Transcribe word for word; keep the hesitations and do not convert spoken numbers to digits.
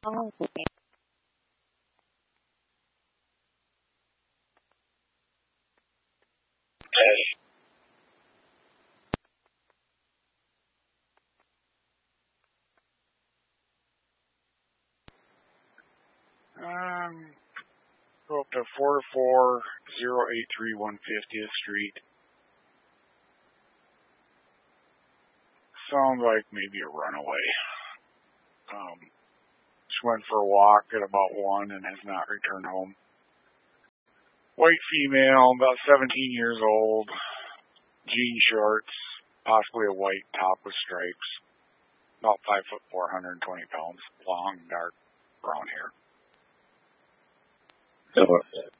Oh, okay. Um, go up to four four zero eight three one fiftieth Street. Sounds like maybe a runaway. Um, she went for a walk at about one and has not returned home. White female, about seventeen years old, jean shorts, possibly a white top with stripes, about five foot four, one hundred twenty pounds, long, dark brown hair. So